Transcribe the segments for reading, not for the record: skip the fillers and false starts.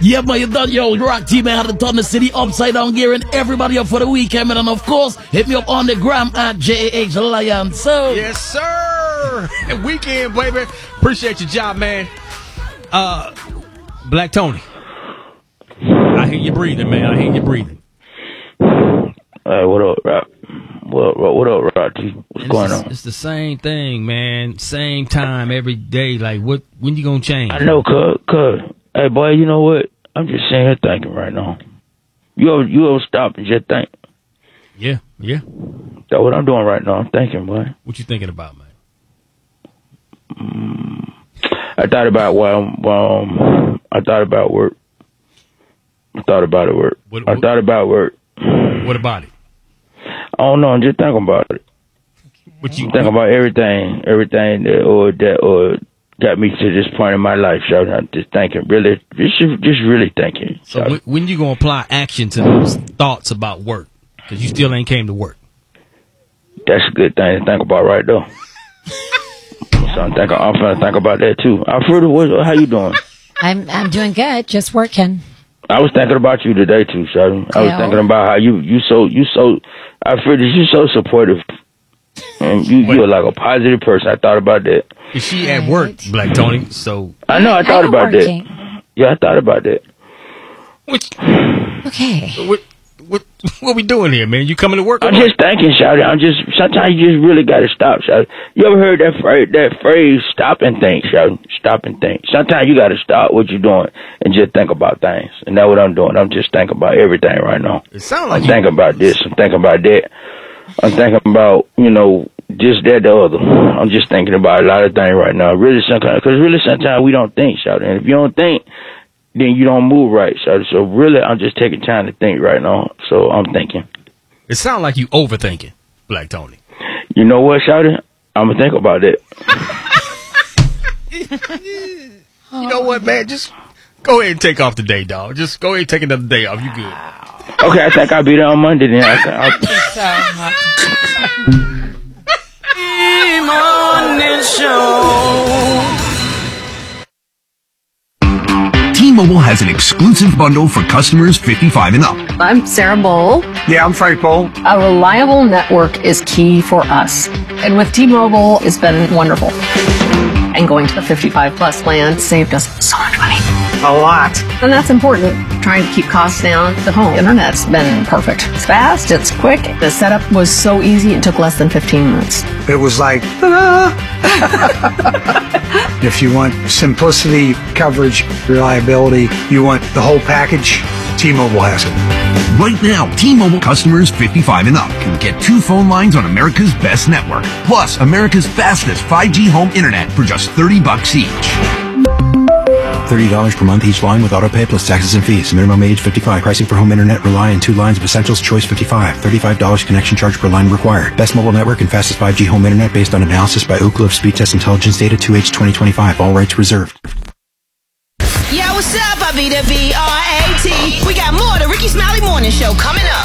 Yeah, man, you done, yo. Rock team, man, had to turn the city upside down, gearing everybody up for the weekend, man. And of course, hit me up on the gram at JAH Lion. So, yes, sir. Weekend, baby. Appreciate your job, man. Black Tony. I hear you breathing, man. I hear you breathing. Hey, what up, Rock? What up, Rock? What's going on? It's the same thing, man. Same time every day. Like, when you gonna change? I know, cuz. Hey, boy, you know what? I'm just sitting here thinking right now. You ever stop and just think? Yeah. That's what I'm doing right now. I'm thinking, boy. What you thinking about, man? I thought about I thought about work. I thought about it work. I thought about work. What about it? I don't know. I'm just thinking about it. I'm thinking about everything that got me to this point in my life. So I'm just thinking, just really thinking. So when you gonna apply action to those thoughts about work? Because you still ain't came to work. That's a good thing to think about, right though. So I'm gonna think about that too. Alfredo, how you doing? I'm doing good. Just working. I was thinking about you today too, Sheldon. I was thinking about how you so Alfredo, you so supportive. And you're like a positive person. I thought about that. Is she at work, Black Tony? So I know. I thought about that. Yeah, I thought about that. Okay. What we doing here, man? You coming to work? I'm just thinking, Shawty. Sometimes you just really gotta stop, Shawty. You ever heard that phrase, stop and think, Shawty? Stop and think. Sometimes you gotta stop what you're doing and just think about things. And that's what I'm doing. I'm just thinking about everything right now. It sounds like I'm thinking about this. I'm thinking about that. I'm thinking about, just that, the other. I'm just thinking about a lot of things right now. Because sometimes we don't think, Shawty. And if you don't think, then you don't move right, Shawty. So really, I'm just taking time to think right now. So I'm thinking. It sounds like you overthinking, Black Tony. You know what, Shawty? I'm going to think about that. You know what, man? Just go ahead and take off the day, dog. Just go ahead and take another day off. You good. Okay, I think I'll be there on Monday then. Morning show. T-Mobile has an exclusive bundle for customers 55 and up. I'm Sarah Bowl. Yeah, I'm Frank Bowl. A reliable network is key for us. And with T-Mobile, it's been wonderful. And going to the 55 plus plan saved us so much money. A lot. And that's important. Trying to keep costs down. The home internet's been perfect. It's fast, it's quick. The setup was so easy, it took less than 15 minutes. It was like, If you want simplicity, coverage, reliability, you want the whole package, T-Mobile has it. Right now, T-Mobile customers 55 and up can get 2 phone lines on America's best network, plus America's fastest 5G home internet for just $30 each. $30 per month each line with autopay plus taxes and fees. Minimum age 55. Pricing for home internet rely on 2 lines of Essentials Choice 55. $35 connection charge per line required. Best mobile network and fastest 5G home internet based on analysis by Ookla of Speed Test Intelligence data 2H 2025. All rights reserved. Yo, what's up? I be the B-R-A-T. We got more of the Ricky Smiley Morning Show coming up.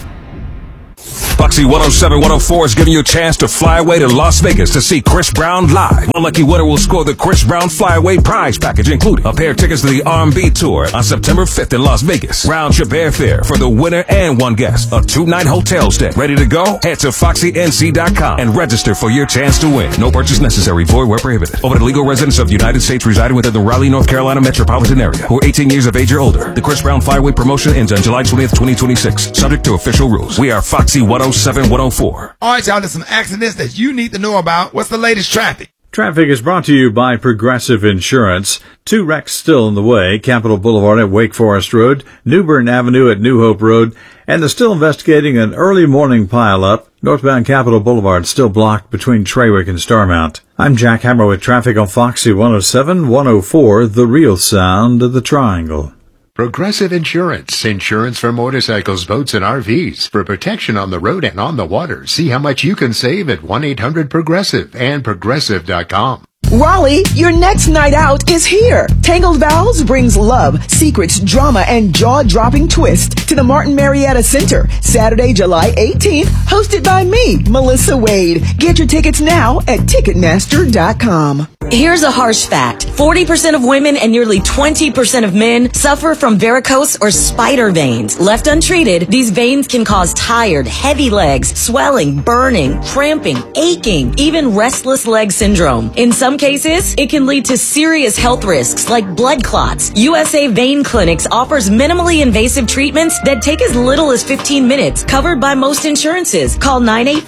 Foxy 107, 104 is giving you a chance to fly away to Las Vegas to see Chris Brown live. One lucky winner will score the Chris Brown Flyaway prize package, including a pair of tickets to the R&B tour on September 5th in Las Vegas. Round-trip airfare for the winner and one guest. A 2-night hotel stay. Ready to go? Head to FoxyNC.com and register for your chance to win. No purchase necessary. Void where prohibited. Open to legal residents of the United States residing within the Raleigh, North Carolina metropolitan area who are 18 years of age or older. The Chris Brown Flyaway promotion ends on July 20th, 2026. Subject to official rules. We are Foxy 107, 104. All right, y'all, there's some accidents that you need to know about. What's the latest traffic? Traffic is brought to you by Progressive Insurance. 2 wrecks still in the way. Capitol Boulevard at Wake Forest Road, Newbern Avenue at New Hope Road, and they're still investigating an early morning pileup. Northbound Capitol Boulevard still blocked between Trawick and Starmount. I'm Jack Hammer with traffic on Foxy 107, 104, the real sound of the Triangle. Progressive Insurance. Insurance for motorcycles, boats, and RVs. For protection on the road and on the water. See how much you can save at 1-800-PROGRESSIVE and Progressive.com. Raleigh, your next night out is here. Tangled Vows brings love, secrets, drama, and jaw-dropping twist to the Martin Marietta Center. Saturday, July 18th, hosted by me, Melissa Wade. Get your tickets now at Ticketmaster.com. Here's a harsh fact. 40% of women and nearly 20% of men suffer from varicose or spider veins. Left untreated, these veins can cause tired, heavy legs, swelling, burning, cramping, aching, even restless leg syndrome. In some cases, it can lead to serious health risks like blood clots. USA Vein Clinics offers minimally invasive treatments that take as little as 15 minutes, covered by most insurances. Call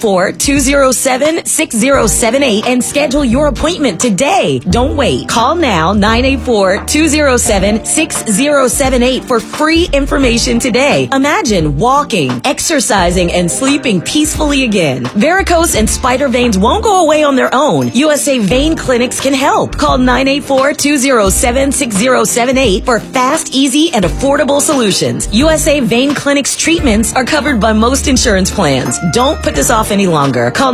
984-207-6078 and schedule your appointment today. Don't wait. Call now, 984-207-6078 for free information today. Imagine walking, exercising, and sleeping peacefully again. Varicose and spider veins won't go away on their own. USA Vein Clinics can help. Call 984-207-6078 for fast, easy, and affordable solutions. USA Vein Clinics treatments are covered by most insurance plans. Don't put this off any longer. Call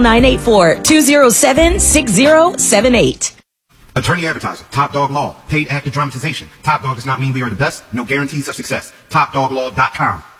984-207-6078. Attorney advertiser, Top Dog Law, paid actor dramatization. Top Dog does not mean we are the best, no guarantees of success. TopDogLaw.com.